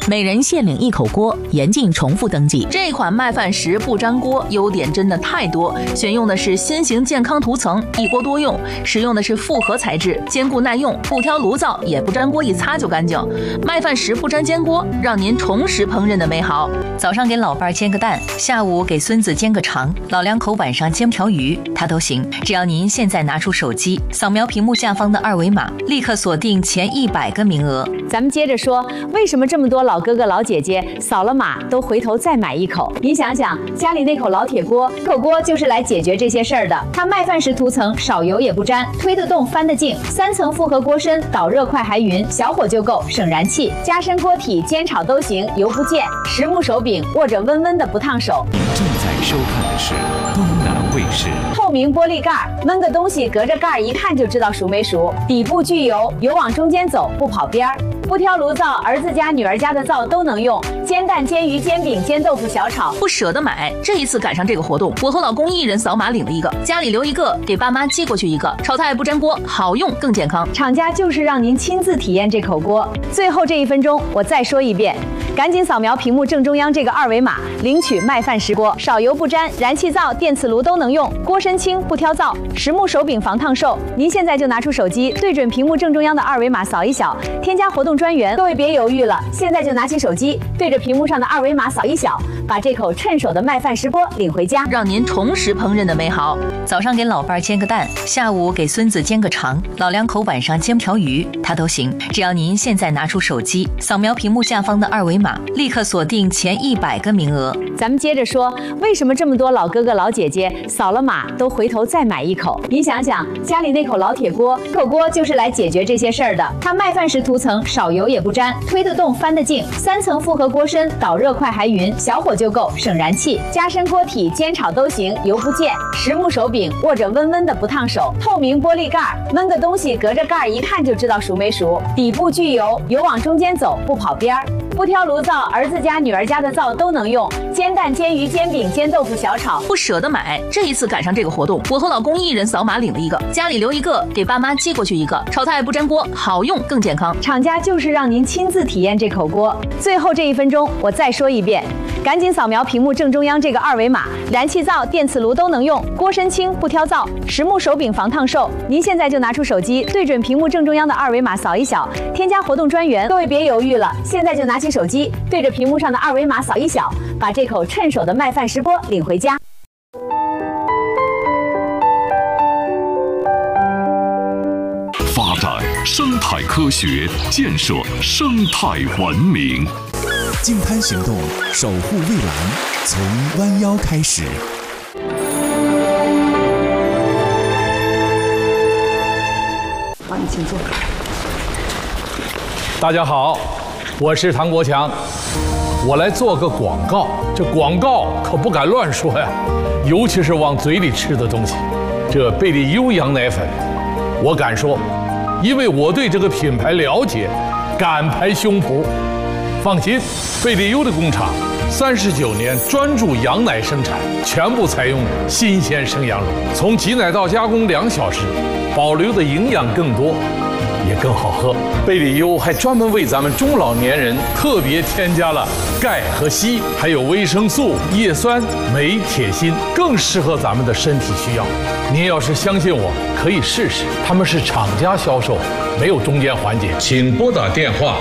每人限领1口锅，严禁重复登记。这款麦饭石不粘锅优点真的太多，选用的是新型健康涂层，一锅多用，使用的是复合材质，坚固耐用，不挑炉灶，也不粘锅，一擦就干净。麦饭石不粘煎锅，让您重拾烹饪的美好。早上给老伴煎个蛋，下午给孙子煎个肠，老两口晚上煎条鱼，它都行。只要您现在拿出手机，扫描屏幕下方的2维码，立刻锁定前100个名额。 咱们接着说，为什么这么多老哥哥老姐姐扫了码都回头再买一口？您想想，家里那口老铁锅，口锅就是来解决这些事儿的。它麦饭石涂层，少油也不粘，推得动翻得净，3层复合锅身，导热快还匀，小火就够，省燃气。加深锅体，煎炒都行，油不溅。实木手柄，握着温温的不烫手。 您正在收看的是东南卫视。 透明玻璃盖，焖个东西隔着盖一看就知道熟没熟。底部聚油，油往中间走，不跑边儿。不挑炉灶，儿子家、女儿家的灶都能用。煎蛋、煎鱼、煎饼、煎豆腐、小炒， 不舍得买。这一次赶上这个活动，我和老公1人扫码领了1个，家里留1个，给爸妈寄过去1个。炒菜不粘锅，好用更健康。 厂家就是让您亲自体验这口锅。最后这1分钟，我再说一遍，赶紧扫描屏幕正中央这个2维码，领取麦饭石锅，少油不粘，燃气灶、电磁炉都能用，锅身轻不挑灶，实木手柄防烫手。您现在就拿出手机，对准屏幕正中央的2维码扫一扫，添加活动专员。各位别犹豫了，现在就拿起手机，对着屏幕上的2维码扫一扫，把这口趁手的麦饭石锅领回家， 让您重拾烹饪的美好。早上给老伴煎个蛋，下午给孙子煎个肠，老两口晚上煎条鱼，它都行。只要您现在拿出手机，扫描屏幕下方的2维码，立刻锁定前100个名额。 咱们接着说，为什么这么多老哥哥老姐姐扫了码都回头再买一口？您想想，家里那口老铁锅，口锅就是来解决这些事儿的。它麦饭石涂层，少油也不粘，推得动翻得净，3层复合锅身，导热快还匀，小火就够，省燃气。加深锅体，煎炒都行，油不溅。实木手柄，握着温温的不烫手。透明玻璃盖，焖个东西隔着盖一看就知道熟没熟。底部聚油，油往中间走，不跑边儿。不挑炉灶，儿子家、女儿家的灶都能用。煎蛋、煎鱼、煎饼、煎豆腐、小炒， 不舍得买。这一次赶上这个活动，我和老公1人扫码领了1个，家里留1个，给爸妈寄过去1个。炒菜不粘锅，好用更健康。 厂家就是让您亲自体验这口锅。最后这1分钟，我再说一遍，赶紧扫描屏幕正中央这个2维码，燃气灶、电磁炉都能用，锅身轻不挑灶，实木手柄防烫手。您现在就拿出手机，对准屏幕正中央的2维码扫一扫，添加活动专员。各位别犹豫了，现在就拿起手机，对着屏幕上的2维码扫一扫，把这口趁手的麦饭石锅领回家。 发展生态科学，建设生态文明。 净滩行动，守护蔚蓝，从弯腰开始。 好，你请坐。 大家好，我是唐国强，我来做个广告。这广告可不敢乱说呀，尤其是往嘴里吃的东西。这贝利优羊奶粉，我敢说，因为我对这个品牌了解，敢拍胸脯。放心，贝利优的工厂39年专注羊奶生产，全部采用新鲜生羊乳，从挤奶到加工2小时，保留的营养更多，也更好喝。贝利优还专门为咱们中老年人特别添加了钙和硒，还有维生素、叶酸、镁、铁、锌，更适合咱们的身体需要。您要是相信我，可以试试。他们是厂家销售，没有中间环节。请拨打电话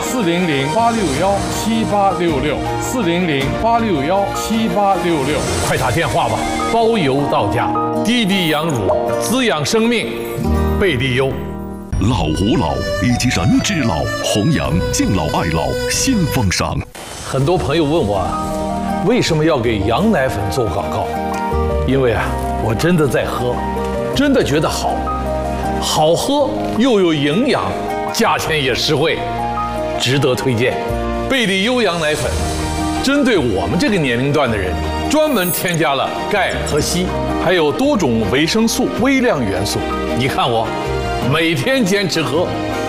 400-861-7866，400-861-7866，快打电话吧，包邮到家。滴滴羊乳，滋养生命，贝利优。 老吾老以及人之老，弘扬敬老爱老新风尚。 很多朋友问我，为什么要给羊奶粉做广告？因为我真的在喝，真的觉得好，好喝又有营养，价钱也实惠，值得推荐。贝利优羊奶粉针对我们这个年龄段的人，专门添加了钙和硒，还有多种维生素、微量元素。你看我每天坚持喝。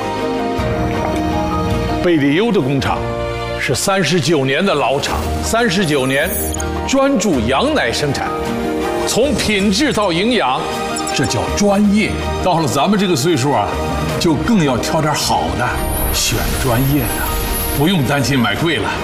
贝利优的工厂是39年的老厂，39年专注羊奶生产，从品质到营养，这叫专业。到了咱们这个岁数就更要挑点好的，选专业的，不用担心买贵了。